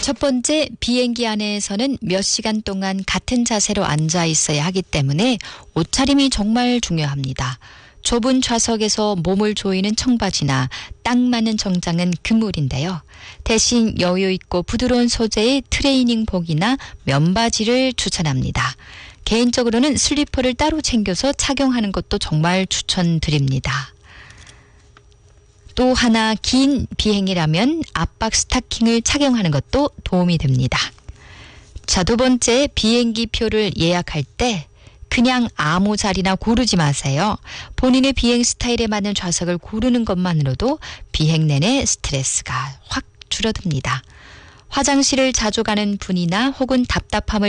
첫 번째, 비행기 안에서는 몇 시간 동안 같은 자세로 앉아 있어야 하기 때문에 옷차림이 정말 중요합니다. 좁은 좌석에서 몸을 조이는 청바지나 딱 맞는 정장은 금물인데요. 대신 여유 있고 부드러운 소재의 트레이닝복이나 면바지를 추천합니다. 개인적으로는 슬리퍼를 따로 챙겨서 착용하는 것도 정말 추천드립니다. 또 하나, 긴 비행이라면 압박 스타킹을 착용하는 것도 도움이 됩니다. 자, 두 번째, 비행기 표를 예약할 때 그냥 아무 자리나 고르지 마세요. 본인의 비행 스타일에 맞는 좌석을 고르는 것만으로도 비행 내내 스트레스가 확 줄어듭니다. 화장실을 자주 가는 분이나 혹은 답답함을